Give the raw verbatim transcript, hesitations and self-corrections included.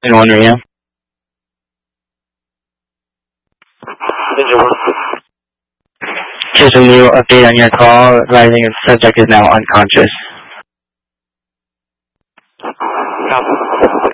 In one Rio. Just a new update on your call, advising the subject is now unconscious. Copy.